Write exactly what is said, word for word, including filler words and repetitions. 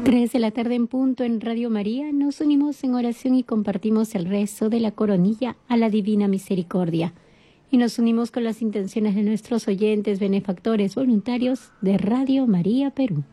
Tres de la tarde en punto en Radio María, nos unimos en oración y compartimos el rezo de la coronilla a la Divina Misericordia. Y nos unimos con las intenciones de nuestros oyentes, benefactores, voluntarios de Radio María Perú.